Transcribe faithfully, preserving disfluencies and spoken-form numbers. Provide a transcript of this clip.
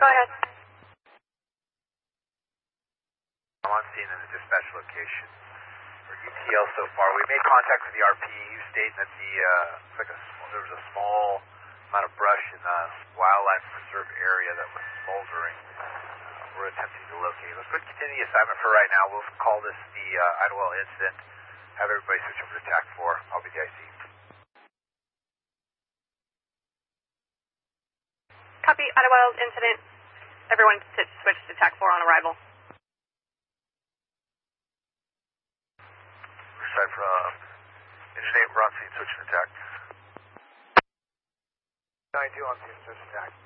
Go ahead. I'm on scene in the dispatch location for U T L so far. We made contact with the R P U stating that the, uh, like a, there was a small amount of brush in the wildlife preserve area that was smoldering. Uh, we're attempting to locate. Let's go ahead and continue the assignment for right now. We'll call this the uh, Idlewild incident. Have everybody switch over to T A C four. I'll be the I C. Copy, Idlewild incident. Everyone switch to T A C four on arrival. Side from Engine eight, we're on scene, switch to T A C. nine two on scene, switch to T A C.